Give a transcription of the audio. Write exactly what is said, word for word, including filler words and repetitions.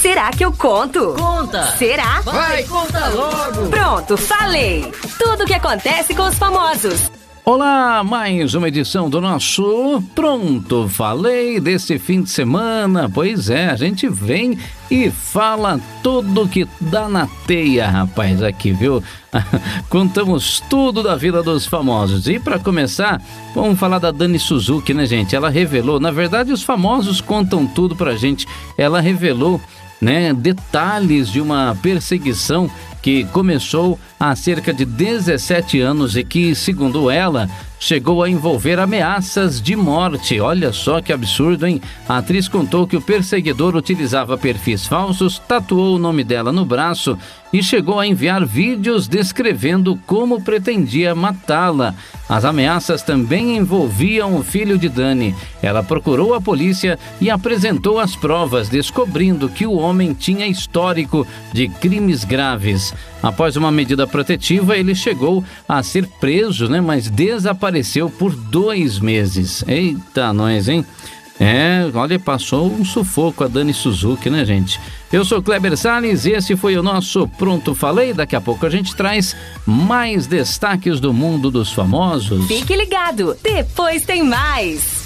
Será que eu conto? Conta! Será? Vai, conta logo! Pronto, falei! Tudo o que acontece com os famosos. Olá, mais uma edição do nosso Pronto Falei desse fim de semana. Pois é, a gente vem e fala tudo que dá na teia, rapaz, aqui, viu? Contamos tudo da vida dos famosos. E para começar, vamos falar da Dani Suzuki, né, gente? Ela revelou, na verdade, os famosos contam tudo pra gente. Ela revelou, né, detalhes de uma perseguição que começou há cerca de dezessete anos e que, segundo ela, chegou a envolver ameaças de morte. Olha só que absurdo, hein? A atriz contou que o perseguidor utilizava perfis falsos, tatuou o nome dela no braço e chegou a enviar vídeos descrevendo como pretendia matá-la. As ameaças também envolviam o filho de Dani. Ela procurou a polícia e apresentou as provas, descobrindo que o homem tinha histórico de crimes graves. Após uma medida protetiva, ele chegou a ser preso, né? Mas desapareceu por dois meses. Eita, nós, hein? É, olha, passou um sufoco a Dani Suzuki, né, gente? Eu sou Kleber Salles e esse foi o nosso Pronto Falei. Daqui a pouco a gente traz mais destaques do mundo dos famosos. Fique ligado, depois tem mais.